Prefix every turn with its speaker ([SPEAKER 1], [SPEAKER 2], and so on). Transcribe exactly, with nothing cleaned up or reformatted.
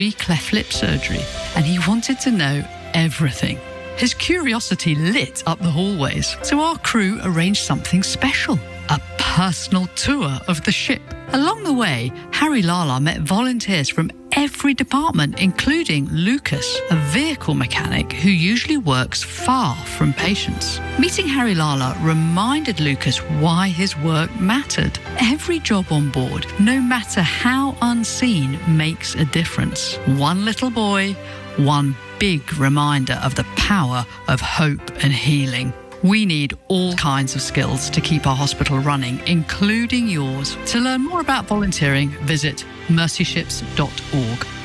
[SPEAKER 1] cleft lip surgery, and he wanted to know everything. His curiosity lit up the hallways, so our crew arranged something special, a personal tour of the ship. Along the way, Harry Lala met volunteers from every department, including Lucas, a vehicle mechanic who usually works far from patients. Meeting Harry Lala reminded Lucas why his work mattered. Every job on board, no matter how unseen, makes a difference. One little boy, one big reminder of the power of hope and healing. We need all kinds of skills to keep our hospital running, including yours. To learn more about volunteering, visit mercy ships dot org.